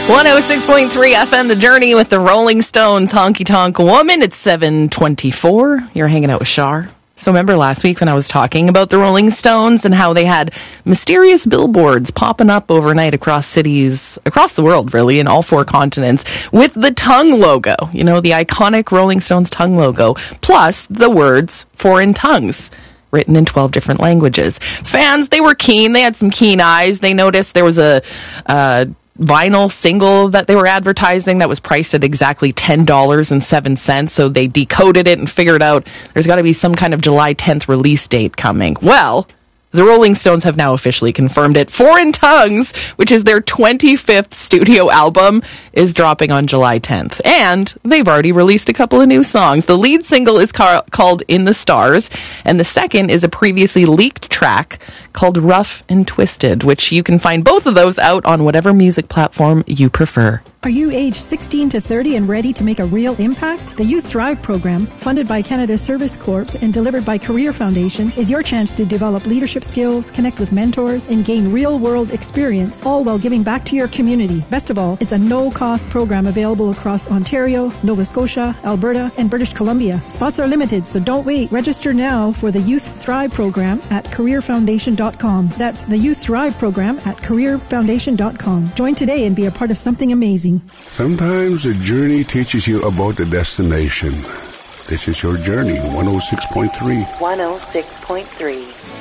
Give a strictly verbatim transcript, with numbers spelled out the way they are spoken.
one oh six point three F M, The Journey with the Rolling Stones, Honky Tonk Woman. It's seven twenty-four. You're hanging out with Shar. So remember last week when I was talking about the Rolling Stones and how they had mysterious billboards popping up overnight across cities, across the world, really, in all four continents, with the tongue logo, you know, the iconic Rolling Stones tongue logo, plus the words foreign tongues, written in twelve different languages. Fans, they were keen. They had some keen eyes. They noticed there was a uh, vinyl single that they were advertising that was priced at exactly ten dollars and seven cents. So they decoded it and figured out there's got to be some kind of July tenth release date coming. Well, the Rolling Stones have now officially confirmed it. Foreign Tongues, which is their twenty-fifth studio album, is dropping on July tenth. And they've already released a couple of new songs. The lead single is ca- called In the Stars, and the second is a previously leaked track called Rough and Twisted, which you can find both of those out on whatever music platform you prefer. Are you aged sixteen to thirty and ready to make a real impact? The Youth Thrive program, funded by Canada Service Corps and delivered by Career Foundation, is your chance to develop leadership skills, connect with mentors, and gain real-world experience, all while giving back to your community. Best of all, it's a no-cost program available across Ontario, Nova Scotia, Alberta, and British Columbia. Spots are limited, so don't wait. Register now for the Youth Thrive program at career foundation dot com. That's the Youth Thrive program at career foundation dot com. Join today and be a part of something amazing. Sometimes the journey teaches you about the destination. This is your journey, one oh six point three. one oh six point three.